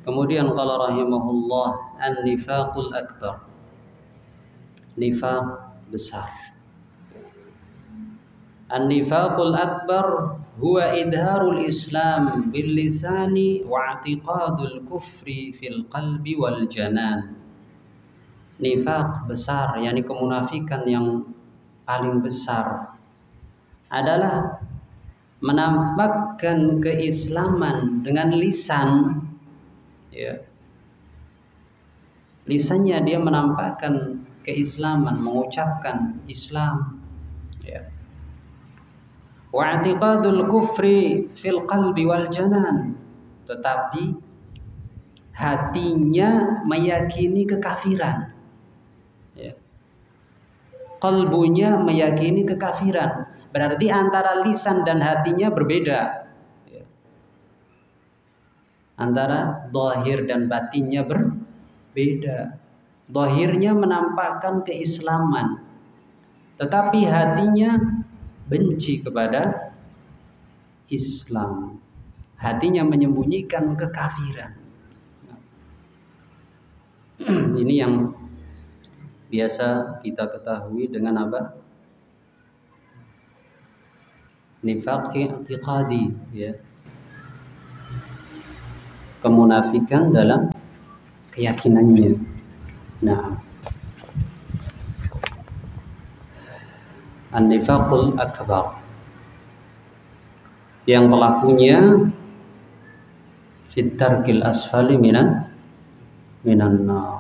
Kemudian qala rahimahullah an-nifaqul akbar. Nifaq besar. An-nifaqul akbar huwa idharul Islam bil lisani wa i'tiqadul kufri fil qalbi wal janan. Nifaq besar, yakni kemunafikan yang paling besar adalah menampakkan keislaman dengan lisan, ya. Lisannya dia menampakkan keislaman, mengucapkan Islam, ya. Wa i'tiqadul kufri fil qalbi wal janan, tetapi hatinya meyakini kekafiran, ya. Qalbunya meyakini kekafiran, berarti antara lisan dan hatinya berbeda, ya. Antara zahir dan batinnya berbeda. Zahirnya menampakkan keislaman, tetapi hatinya benci kepada Islam. Hatinya menyembunyikan kekafiran. Ini yang biasa kita ketahui dengan apa? Nifaq i'tiqadi, ya. Kemunafikan dalam keyakinannya. Nah, an-nifaqul akbar, yang pelakunya fit tarkil asfali minan nar,